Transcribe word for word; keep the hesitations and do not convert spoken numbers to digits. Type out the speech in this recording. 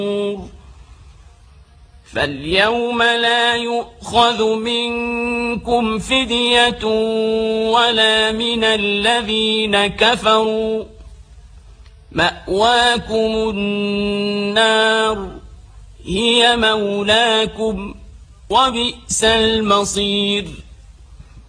فاليوم لا يؤخذ منكم فدية ولا من الذين كفروا، مأواكم النار هي مولاكم وبئس المصير.